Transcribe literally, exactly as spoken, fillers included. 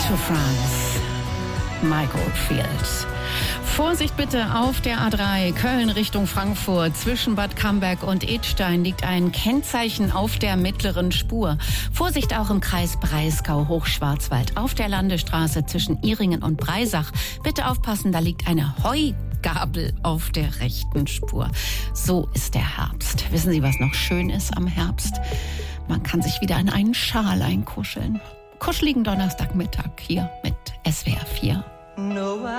to France. Mike Oldfield. Vorsicht bitte auf der A drei Köln Richtung Frankfurt. Zwischen Bad Camberg und Idstein liegt ein Kennzeichen auf der mittleren Spur. Vorsicht auch im Kreis Breisgau-Hochschwarzwald. Auf der Landesstraße zwischen Ihringen und Breisach. Bitte aufpassen, da liegt eine Heugabel auf der rechten Spur. So ist der Herbst. Wissen Sie, was noch schön ist am Herbst? Man kann sich wieder in einen Schal einkuscheln. Kuscheligen Donnerstagmittag hier mit S W R vier.